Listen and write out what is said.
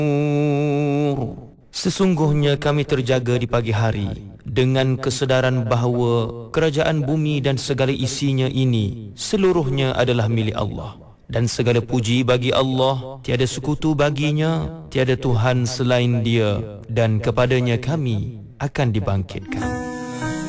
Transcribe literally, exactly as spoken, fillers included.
Sesungguhnya kami terjaga di pagi hari dengan kesedaran bahawa kerajaan bumi dan segala isinya ini seluruhnya adalah milik Allah. Dan segala puji bagi Allah, tiada sekutu baginya, tiada Tuhan selain Dia, dan kepadanya kami akan dibangkitkan.